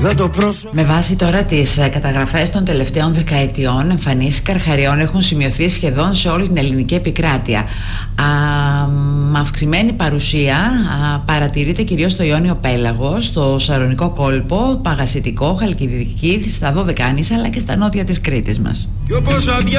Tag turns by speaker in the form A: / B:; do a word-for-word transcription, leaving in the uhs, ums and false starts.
A: Με βάση τώρα τις καταγραφές των τελευταίων δεκαετιών, εμφανίσεις καρχαριών έχουν σημειωθεί σχεδόν σε όλη την ελληνική επικράτεια. Α, με αυξημένη παρουσία α, παρατηρείται κυρίως στο Ιόνιο Πέλαγο, στο Σαρωνικό κόλπο, Παγασιτικό, Χαλκιδική, στα Δωδεκάνησα αλλά και στα νότια της Κρήτης μας.